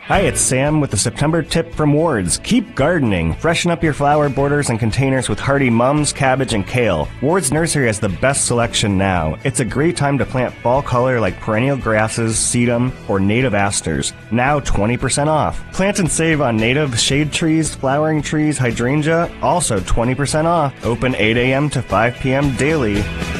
Hi, it's Sam with the September tip from Ward's. Keep gardening. Freshen up your flower borders and containers with hardy mums, cabbage, and kale. Ward's Nursery has the best selection now. It's a great time to plant fall color like perennial grasses, sedum, or native asters. Now 20% off. Plant and save on native shade trees, flowering trees, hydrangea, also 20% off. Open 8 a.m. to 5 p.m. daily.